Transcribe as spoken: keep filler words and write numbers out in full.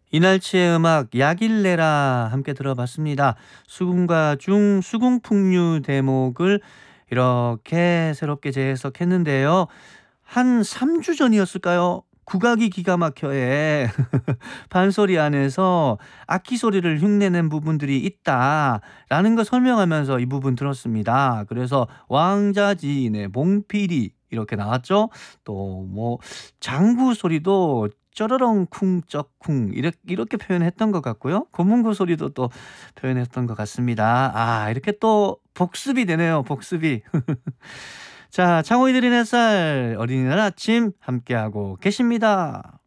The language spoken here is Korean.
이날치의 음악 약일내라 함께 들어봤습니다. 수궁과 중 수궁풍류 대목을 이렇게 새롭게 재해석했는데요. 한 삼 주 전이었을까요? 국악이 기가 막혀에 판소리 안에서 악기 소리를 흉내낸 부분들이 있다라는 거 설명하면서 이 부분 들었습니다. 그래서 왕자지인의 봉피리 이렇게 나왔죠. 또 뭐 장구 소리도 쩌러렁 쿵쩍쿵 이렇게 이렇게 표현했던 것 같고요. 고문고 소리도 또 표현했던 것 같습니다. 아 이렇게 또 복습이 되네요, 복습이. 자, 창호이들의 햇살 어린이날 아침 함께하고 계십니다.